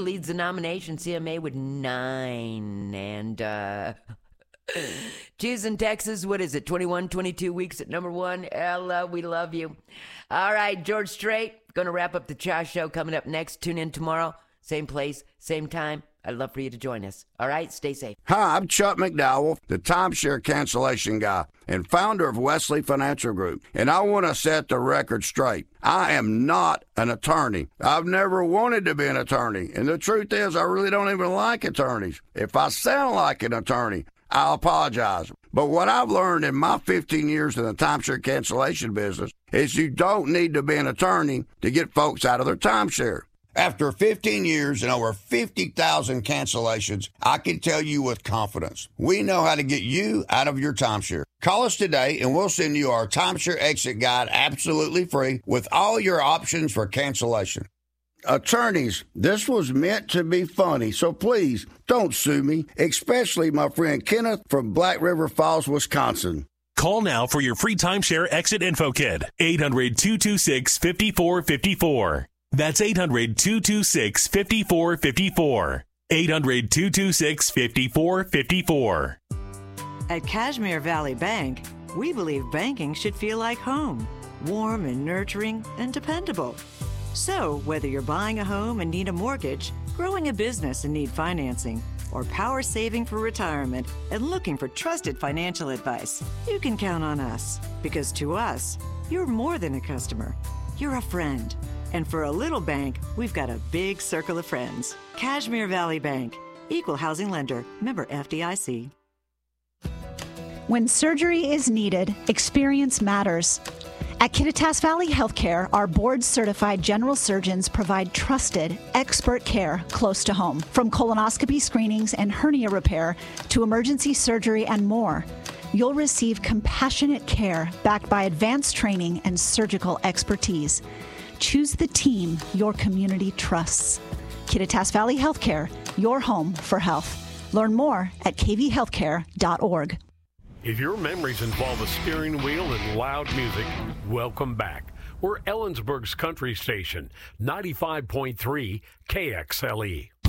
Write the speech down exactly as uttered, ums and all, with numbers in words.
leads the nomination, C M A with nine. And uh, Choosing Texas, what is it, twenty-one, twenty-two weeks at number one? Ella, we love you. All right, George Strait, going to wrap up the Cha Show coming up next. Tune in tomorrow, same place, same time. I'd love for you to join us. All right, stay safe. Hi, I'm Chuck McDowell, the timeshare cancellation guy and founder of Wesley Financial Group. And I want to set the record straight. I am not an attorney. I've never wanted to be an attorney. And the truth is, I really don't even like attorneys. If I sound like an attorney, I apologize. But what I've learned in my fifteen years in the timeshare cancellation business is you don't need to be an attorney to get folks out of their timeshare. After fifteen years and over fifty thousand cancellations, I can tell you with confidence, we know how to get you out of your timeshare. Call us today and we'll send you our timeshare exit guide absolutely free with all your options for cancellation. Attorneys, this was meant to be funny, so please don't sue me, especially my friend Kenneth from Black River Falls, Wisconsin. Call now for your free timeshare exit info kit. eight hundred, two two six, five four five four. That's eight hundred, two two six, five four five four. eight hundred, two two six, five four five four. At Kashmir Valley Bank, we believe banking should feel like home, warm and nurturing and dependable. So, whether you're buying a home and need a mortgage, growing a business and need financing, or power saving for retirement and looking for trusted financial advice, you can count on us. Because to us, you're more than a customer. You're a friend. And for a little bank, we've got a big circle of friends. Kashmir Valley Bank. Equal housing lender. Member F D I C. When surgery is needed, experience matters. At Kittitas Valley Healthcare, our board-certified general surgeons provide trusted, expert care close to home, from colonoscopy screenings and hernia repair to emergency surgery and more. You'll receive compassionate care backed by advanced training and surgical expertise. Choose the team your community trusts. Kittitas Valley Healthcare, your home for health. Learn more at k v healthcare dot org. If your memories involve a steering wheel and loud music, welcome back. We're Ellensburg's country station, ninety-five point three K X L E.